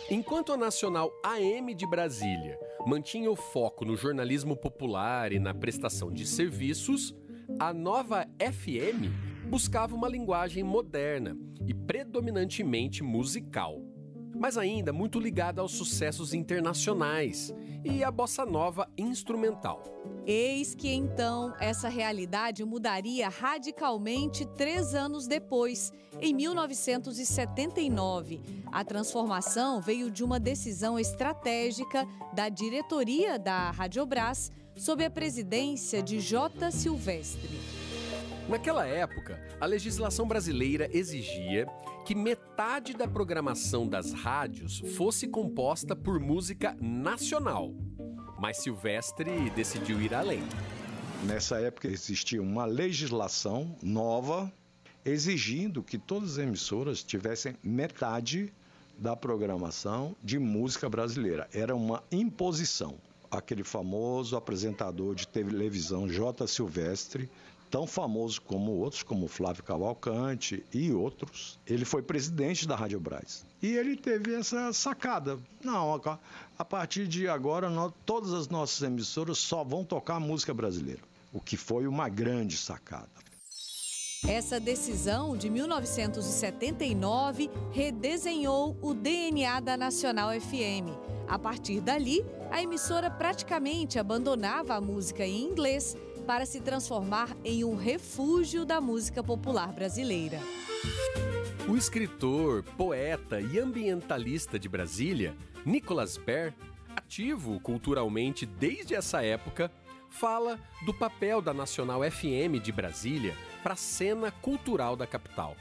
Enquanto a Nacional AM de Brasília mantinha o foco no jornalismo popular e na prestação de serviços, a Nova FM buscava uma linguagem moderna e predominantemente musical, mas ainda muito ligada aos sucessos internacionais e à bossa nova instrumental. Eis que então essa realidade mudaria radicalmente 3 anos depois, em 1979. A transformação veio de uma decisão estratégica da diretoria da Radiobras sob a presidência de J. Silvestre. Naquela época, a legislação brasileira exigia que metade da programação das rádios fosse composta por música nacional. Mas Silvestre decidiu ir além. Nessa época existia uma legislação nova exigindo que todas as emissoras tivessem metade da programação de música brasileira. Era uma imposição. Aquele famoso apresentador de televisão J. Silvestre, tão famoso como outros, como Flávio Cavalcante e outros, ele foi presidente da Radiobras. E ele teve essa sacada. Não, a partir de agora, todas as nossas emissoras só vão tocar música brasileira, o que foi uma grande sacada. Essa decisão de 1979 redesenhou o DNA da Nacional FM. A partir dali, a emissora praticamente abandonava a música em inglês para se transformar em um refúgio da música popular brasileira. O escritor, poeta e ambientalista de Brasília, Nicholas Baer, ativo culturalmente desde essa época, fala do papel da Nacional FM de Brasília para a cena cultural da capital.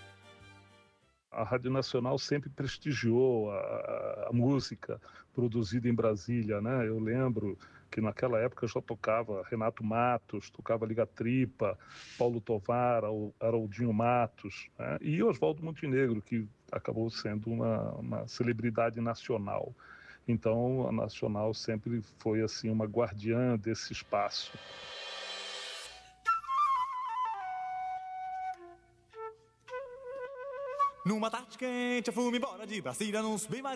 A Rádio Nacional sempre prestigiou a música produzida em Brasília, né? Eu lembro que naquela época já tocava Renato Matos, tocava Liga Tripa, Paulo Tovar, Haroldinho Matos, né? E Oswaldo Montenegro, que acabou sendo uma celebridade nacional. Então a Nacional sempre foi assim uma guardiã desse espaço. Numa tarde quente, eu fui embora de Brasília num submarino.